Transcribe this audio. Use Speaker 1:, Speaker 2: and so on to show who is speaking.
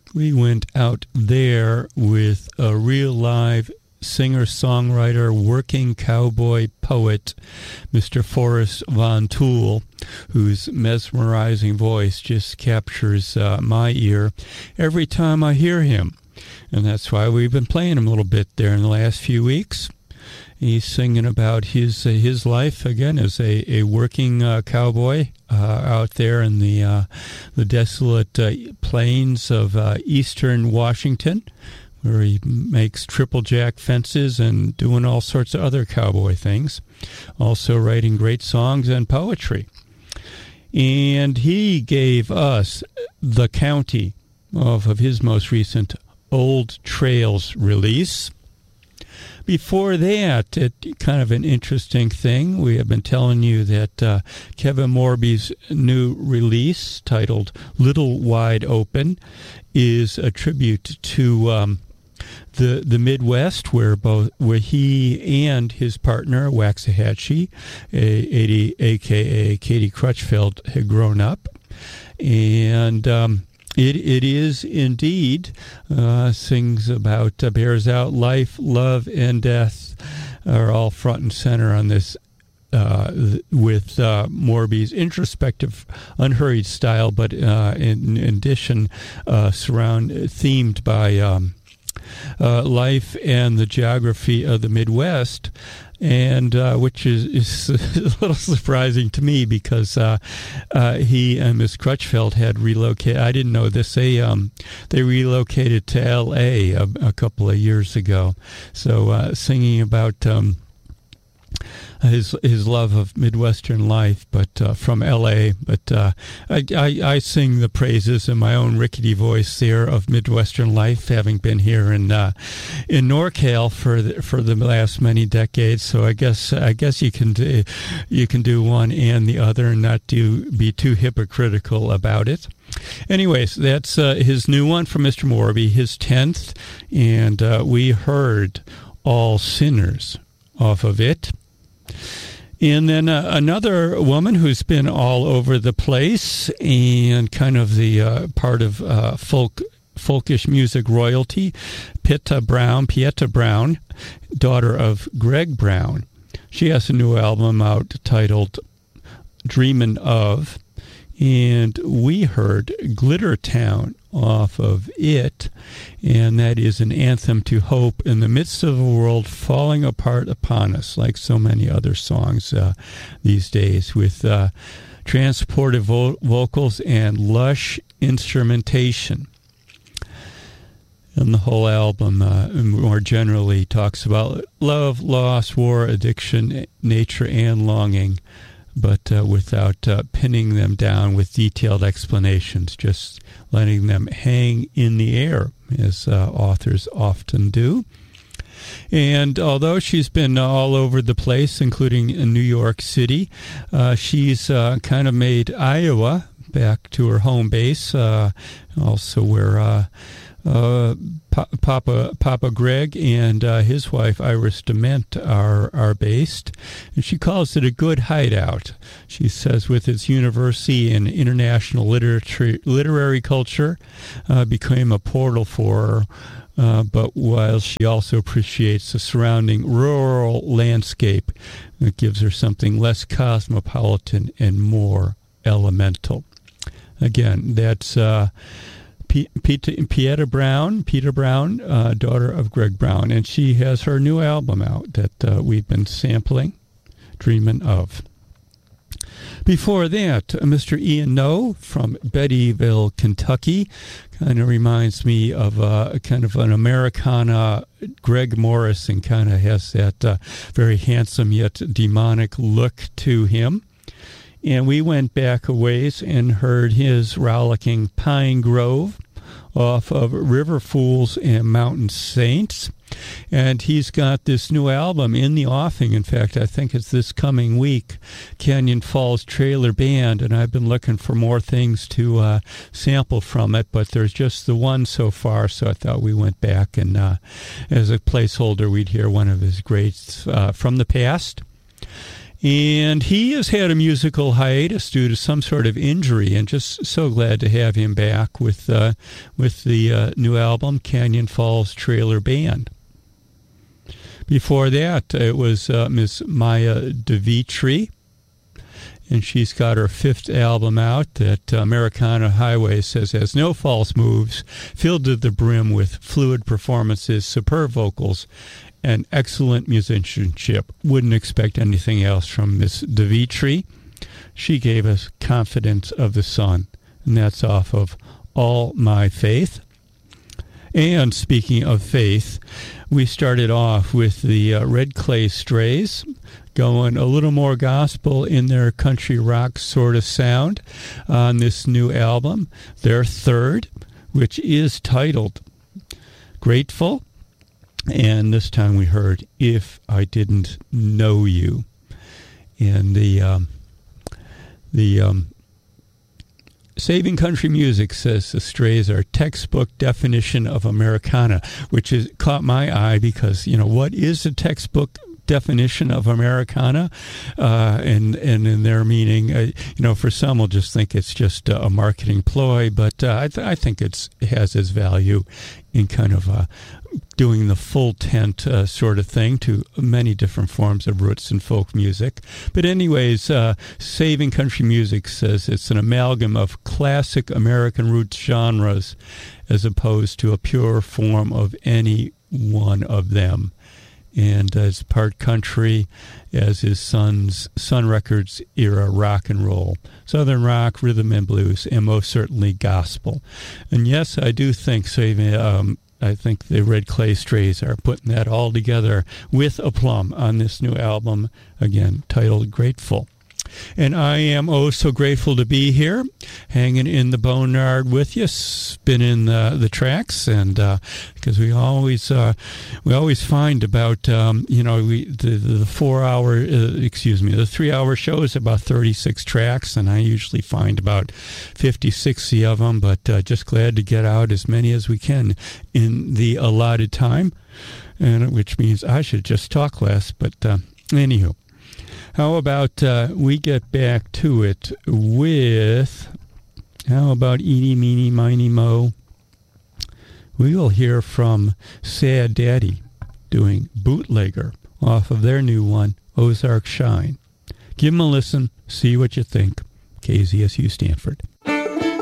Speaker 1: we went out there with a real live singer-songwriter, working cowboy poet, Mr. Forrest Von Tool, whose mesmerizing voice just captures my ear every time I hear him. And that's why we've been playing him a little bit there in the last few weeks. He's singing about his life again as a working cowboy out there in the desolate plains of eastern Washington, where he makes triple jack fences and doing all sorts of other cowboy things. Also writing great songs and poetry. And he gave us The County off of his most recent Old Trails release. Before that, kind of an interesting thing, we have been telling you that Kevin Morby's new release, titled Little Wide Open, is a tribute to the Midwest, where he and his partner, Waxahachie, a.k.a. Katie Crutchfield, had grown up. And It is indeed, sings about, bears out life, love, and death are all front and center on this, with Morby's introspective, unhurried style, but in addition, themed by life and the geography of the Midwest. And which is a little surprising to me because he and Miss Crutchfield had relocated. I didn't know this. They relocated to L.A. a couple of years ago. So singing about his love of Midwestern life, but from L.A. But I sing the praises in my own rickety voice there of Midwestern life, having been here in NorCal for the last many decades. So I guess you can do one and the other and not be too hypocritical about it. Anyways, that's his new one from Mr. Morby, his 10th, and we heard All Sinners off of it. And then another woman who's been all over the place and kind of the part of folkish music royalty, Pieta Brown, daughter of Greg Brown. She has a new album out titled Dreamin' Of, and we heard Glitter Town off of it, and that is an anthem to hope in the midst of a world falling apart upon us, like so many other songs these days, with transportive vocals and lush instrumentation. And the whole album more generally talks about love, loss, war, addiction, nature, and longing, but without pinning them down with detailed explanations, just letting them hang in the air, as authors often do. And although she's been all over the place, including in New York City, she's kind of made Iowa back to her home base, also where Papa Greg and his wife Iris Dement are based, and she calls it a good hideout. She says with its university and international literary culture became a portal for her, but while she also appreciates the surrounding rural landscape, it gives her something less cosmopolitan and more elemental. Again, that's Pieta Brown, daughter of Greg Brown, and she has her new album out that we've been sampling, Dreamin' Of. Before that, Mr. Ian Noe from Bettyville, Kentucky, kind of reminds me of kind of an Americana Greg Morrison, kind of has that very handsome yet demonic look to him. And we went back a ways and heard his rollicking Pine Grove off of River Fools and Mountain Saints. And he's got this new album in the offing. In fact, I think it's this coming week, Canyon Falls Trailer Band, and I've been looking for more things to sample from it, but there's just the one so far, so I thought we went back and as a placeholder, we'd hear one of his greats from the past. And he has had a musical hiatus due to some sort of injury, and just so glad to have him back with the new album, Canyon Falls Trailer Band. Before that, it was Miss Maya DeVitri, and she's got her 5th album out that Americana Highway says has no false moves, filled to the brim with fluid performances, superb vocals, and excellent musicianship. Wouldn't expect anything else from Miss DeVitri. She gave us Confidence of the Sun, and that's off of All My Faith. And speaking of faith, we started off with the Red Clay Strays, going a little more gospel in their country rock sort of sound on this new album, their 3rd, which is titled Grateful. And this time we heard If I Didn't Know You. And the Saving Country Music says the Strays are textbook definition of Americana, which has caught my eye because, what is a textbook definition of Americana? And in their meaning, for some will just think it's just a marketing ploy, but I think it has its value in kind of doing the full tent sort of thing to many different forms of roots and folk music. But anyways, Saving Country Music says it's an amalgam of classic American roots genres as opposed to a pure form of any one of them. And as part country, as his Sun Records era rock and roll, Southern rock, rhythm and blues, and most certainly gospel. And yes, I do think I think the Red Clay Strays are putting that all together with aplomb on this new album, again, titled Grateful. And I am so grateful to be here, hanging in the boneyard with you, spinning the tracks, and because we always find about the 4-hour, the 3-hour show is about 36 tracks, and I usually find about 50, 60 of them, but just glad to get out as many as we can in the allotted time, and which means I should just talk less, but anywho. How about we get back to it with, how about Eeny, Meeny, Miny, Mo? We will hear from Sad Daddy doing Bootlegger off of their new one, Ozark Shine. Give them a listen, see what you think. KZSU Stanford.